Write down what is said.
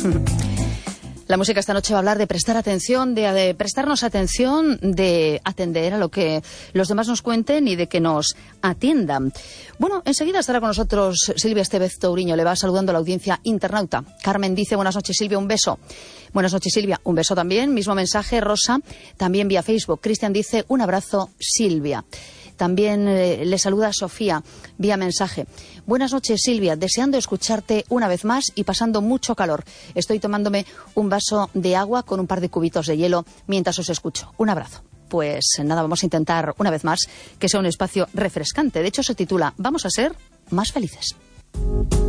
La música esta noche va a hablar de prestar atención, de prestarnos atención, de atender a lo que los demás nos cuenten y de que nos atiendan. Bueno, enseguida estará con nosotros Silvia Estevez Touriño. Le va saludando a la audiencia internauta. Carmen dice, buenas noches Silvia, un beso. Buenas noches Silvia, un beso también. Mismo mensaje, Rosa, también vía Facebook. Cristian dice, un abrazo Silvia. También le saluda Sofía vía mensaje. Buenas noches, Silvia. Deseando escucharte una vez más y pasando mucho calor. Estoy tomándome un vaso de agua con un par de cubitos de hielo mientras os escucho. Un abrazo. Pues nada, vamos a intentar una vez más que sea un espacio refrescante. De hecho, se titula Vamos a ser más felices.